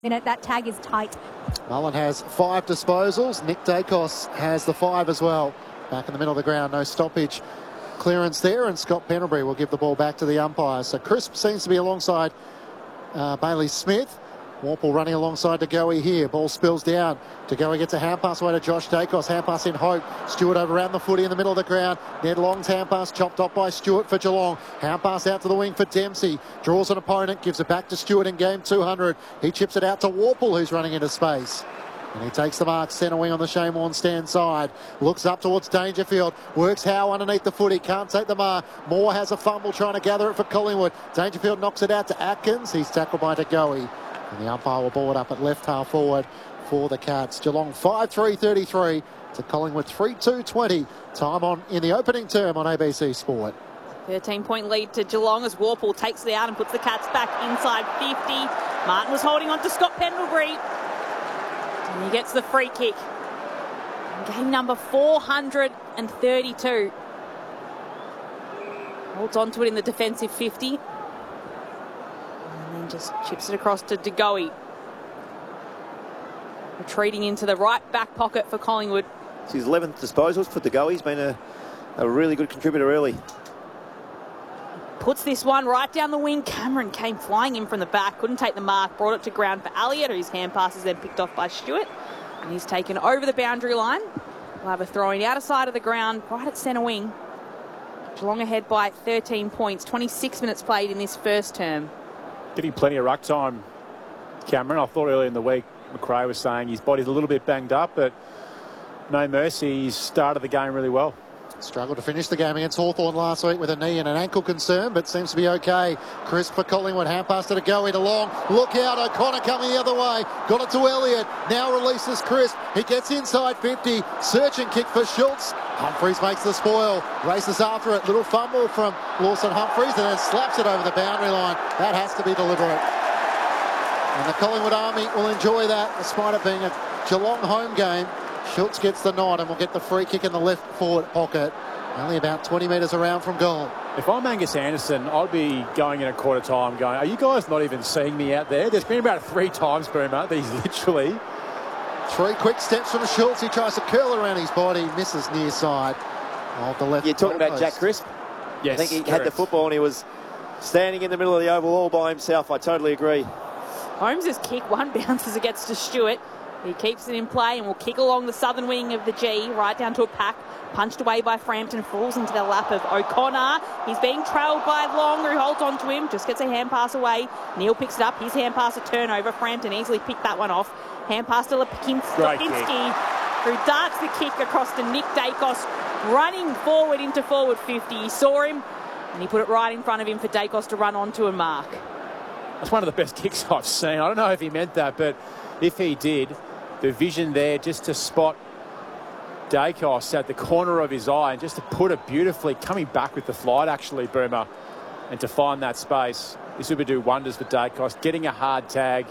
in it. That tag is tight. Mullen has 5 disposals. Nick Dacos has the 5 as well. Back in the middle of the ground, no stoppage clearance there, and Scott Pendlebury will give the ball back to the umpire. So Crisp seems to be alongside Bailey Smith. Warple running alongside DeGoey here. Ball spills down. DeGoey gets a hand pass away to Josh Dacos. Hand pass in Hope. Stewart over around the footy in the middle of the ground. Ned Long's hand pass chopped off by Stewart for Geelong. Hand pass out to the wing for Dempsey. Draws an opponent. Gives it back to Stewart in game 200. He chips it out to Warple, who's running into space. And he takes the mark, centre wing on the Shane Warne stand side. Looks up towards Dangerfield. Works Howe underneath the footy. Can't take the mark. Moore has a fumble trying to gather it for Collingwood. Dangerfield knocks it out to Atkins. He's tackled by DeGoey. And the umpire will ball it up at left half forward for the Cats. Geelong 5-3-33 to Collingwood 3-2-20. Time on in the opening term on ABC Sport. 13-point lead to Geelong as Warple takes it out and puts the Cats back inside 50. Martin was holding on to Scott Pendlebury. And he gets the free kick. Game number 432. Holds on to it in the defensive 50. And then just chips it across to DeGoey. Retreating into the right back pocket for Collingwood. It's his 11th disposals for DeGoey. He's been a really good contributor early. Puts this one right down the wing. Cameron came flying in from the back. Couldn't take the mark. Brought it to ground for Elliott, whose hand pass is then picked off by Stewart. And he's taken over the boundary line. We'll have a throw-in outer side of the ground, right at centre wing. Geelong ahead by 13 points. 26 minutes played in this first term. Getting plenty of ruck time, Cameron. I thought earlier in the week, McRae was saying his body's a little bit banged up, but no mercy. He's started the game really well. Struggled to finish the game against Hawthorn last week with a knee and an ankle concern, but seems to be okay. Crisp for Collingwood. Hand pass to DeGoey to Long. Look out, O'Connor coming the other way. Got it to Elliott. Now releases Crisp. He gets inside 50. Search and kick for Schultz. Humphreys makes the spoil. Races after it. Little fumble from Lawson Humphreys and then slaps it over the boundary line. That has to be deliberate. And the Collingwood Army will enjoy that, despite it being a Geelong home game. Schultz gets the nod and will get the free kick in the left forward pocket. Only about 20 metres around from goal. If I'm Angus Anderson, I'd be going in a quarter time going, are you guys not even seeing me out there? There's been about 3 times, Boomer, that he's literally... 3 quick steps from Schultz. He tries to curl around his body. Misses near side of the left. You're talking about post. Jack Crisp? Yes, I think he correct. had the football and he was standing in the middle of the oval all by himself. I totally agree. Holmes' kick, one bounces it gets to Stewart. He keeps it in play and will kick along the southern wing of the G, right down to a pack. Punched away by Frampton, falls into the lap of O'Connor. He's being trailed by Long, who holds on to him, just gets a hand pass away. Neil picks it up, his hand pass a turnover. Frampton easily picked that one off. Hand pass to Lipinski, who darts the kick across to Nick Dacos, running forward into forward 50. He saw him, and he put it right in front of him for Dacos to run onto and mark. That's one of the best kicks I've seen. I don't know if he meant that, but if he did, the vision there just to spot Dacos at the corner of his eye and just to put it beautifully, coming back with the flight actually, Boomer, and to find that space. This would do wonders for Dacos. Getting a hard tag,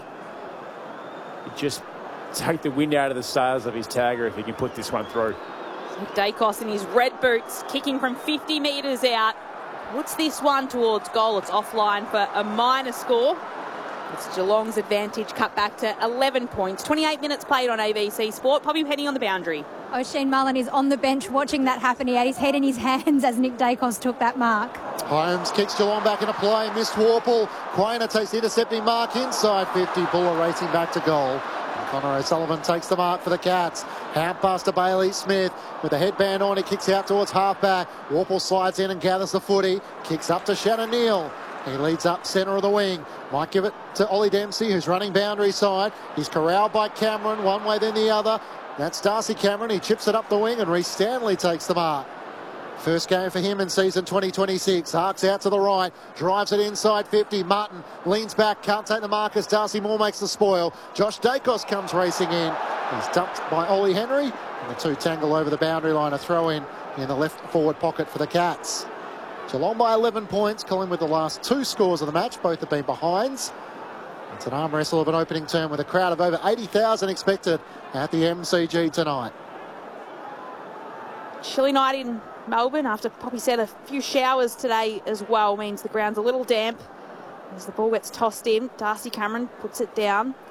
it just take the wind out of the sails of his tagger if he can put this one through. Dacos in his red boots, kicking from 50 metres out. Puts this one towards goal. It's offline for a minor score. It's Geelong's advantage, cut back to 11 points. 28 minutes played on ABC Sport. Poppy heading on the boundary. O'Shane Mullen is on the bench watching that happen. He had his head in his hands as Nick Dacos took that mark. Holmes kicks Geelong back into play. Missed Warple. Quainer takes the intercepting mark inside 50. Buller racing back to goal. And Connor O'Sullivan takes the mark for the Cats. Hand pass to Bailey Smith with the headband on. He kicks out towards half-back. Warple slides in and gathers the footy. Kicks up to Shannon Neal. He leads up centre of the wing. Might give it to Ollie Dempsey, who's running boundary side. He's corralled by Cameron, one way then the other. That's Darcy Cameron. He chips it up the wing and Reece Stanley takes the mark. First game for him in season 2026. Harks out to the right. Drives it inside 50. Martin leans back. Can't take the mark as Darcy Moore makes the spoil. Josh Dacos comes racing in. He's dumped by Ollie Henry. And the two tangle over the boundary line. A throw in the left forward pocket for the Cats. Geelong by 11 points. Collingwood the last 2 scores of the match. Both have been behinds. It's an arm wrestle of an opening term with a crowd of over 80,000 expected at the MCG tonight. Chilly night in Melbourne after Poppy said a few showers today as well means the ground's a little damp as the ball gets tossed in. Darcy Cameron puts it down.